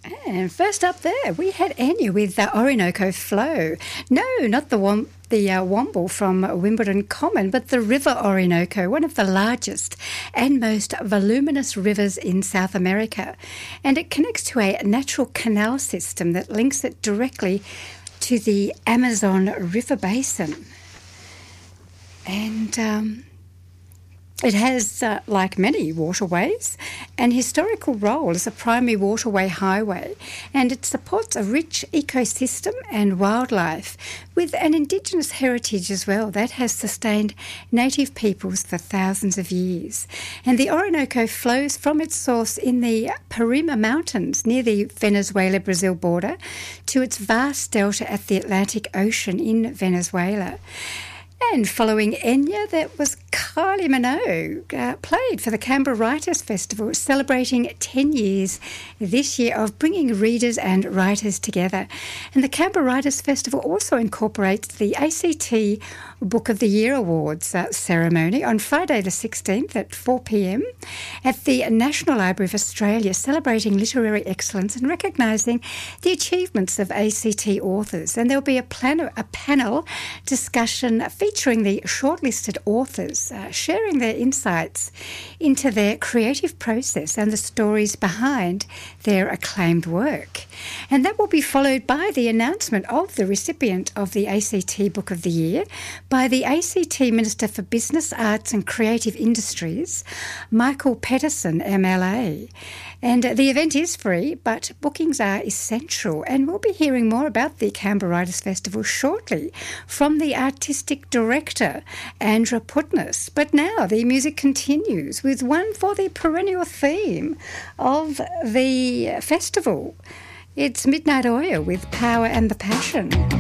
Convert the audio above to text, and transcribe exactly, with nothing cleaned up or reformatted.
And first up there, we had Enya with the Orinoco Flow. No, not the one. The uh, Womble from Wimbledon Common, but the River Orinoco, one of the largest and most voluminous rivers in South America. And it connects to a natural canal system that links it directly to the Amazon River Basin. And um, it has, uh, like many waterways, an historical role as a primary waterway highway, and it supports a rich ecosystem and wildlife with an Indigenous heritage as well that has sustained native peoples for thousands of years. And the Orinoco flows from its source in the Parima Mountains near the Venezuela-Brazil border to its vast delta at the Atlantic Ocean in Venezuela. And following Enya, that was Kylie Minogue, uh, played for the Canberra Writers Festival, celebrating ten years this year of bringing readers and writers together. And the Canberra Writers Festival also incorporates the A C T Book of the Year Awards uh, ceremony on Friday the sixteenth at four p.m. at the National Library of Australia, celebrating literary excellence and recognising the achievements of A C T authors. And there'll be a, plan- a panel discussion featuring the shortlisted authors, uh, sharing their insights into their creative process and the stories behind their acclaimed work. And that will be followed by the announcement of the recipient of the A C T Book of the Year by the A C T Minister for Business, Arts and Creative Industries, Michael Peterson, M L A. And the event is free, but bookings are essential. And we'll be hearing more about the Canberra Writers Festival shortly from the artistic director, Andra Putness. But now the music continues with one for the perennial theme of the festival. It's Midnight Oil with Power and the Passion.